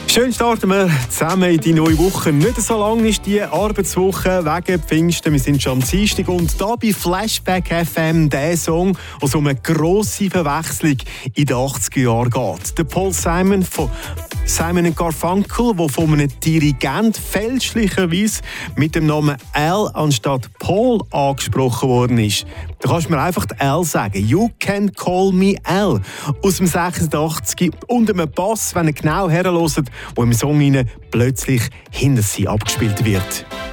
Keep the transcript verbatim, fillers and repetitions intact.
Schön starten wir zusammen in die neue Woche. Nicht so lang ist die Arbeitswoche wegen Pfingsten. Wir sind schon am Dienstag und da bei Flashback F M der Song, der um eine grosse Verwechslung in den achtziger Jahren geht. Der Paul Simon von Simon Garfunkel, der von einem Dirigent fälschlicherweise mit dem Namen Al anstatt Paul angesprochen worden ist. Da kannst du mir einfach Al sagen. You can call me Al. Aus dem sechsundachtzig und einem Bass, wenn ihr genau herhört, wo im Song plötzlich hinter sie abgespielt wird.